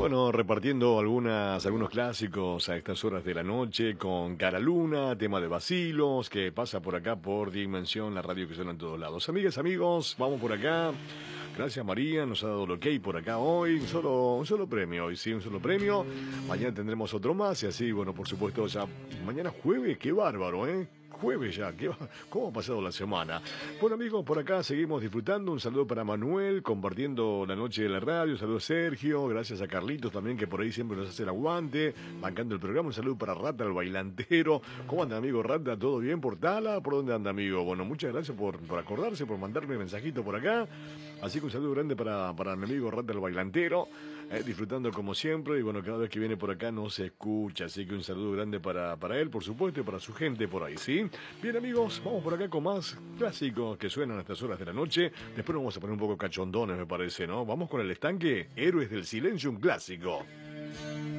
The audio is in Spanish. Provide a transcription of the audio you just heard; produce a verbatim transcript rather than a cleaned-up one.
Bueno, repartiendo algunas, algunos clásicos a estas horas de la noche con Cara Luna, tema de Bacilos, que pasa por acá por Dimensión, la radio que suena en todos lados. Amigas, amigos, vamos por acá. Gracias María, nos ha dado el ok por acá hoy. Un solo, un solo premio hoy, sí, un solo premio. Mañana tendremos otro más y así, bueno, por supuesto, ya mañana jueves, qué bárbaro, ¿eh? Jueves ya, ¿qué va? ¿Cómo ha pasado la semana? Bueno amigos, por acá seguimos disfrutando. Un saludo para Manuel, compartiendo la noche de la radio. Un saludo a Sergio, gracias a Carlitos también, que por ahí siempre nos hace el aguante, bancando el programa. Un saludo para Rata, el bailantero. ¿Cómo anda amigo Rata? ¿Todo bien por Tala? ¿Por dónde anda amigo? Bueno, muchas gracias por, por acordarse, por mandarme mensajito por acá. Así que un saludo grande para, para mi amigo Rata, el bailantero. Eh, disfrutando como siempre, y bueno, cada vez que viene por acá no se escucha, así que un saludo grande para, para él, por supuesto, y para su gente por ahí, ¿sí? Bien amigos, vamos por acá con más clásicos que suenan a estas horas de la noche. Después nos vamos a poner un poco cachondones, me parece, ¿no? Vamos con el estanque Héroes del Silencio, un clásico.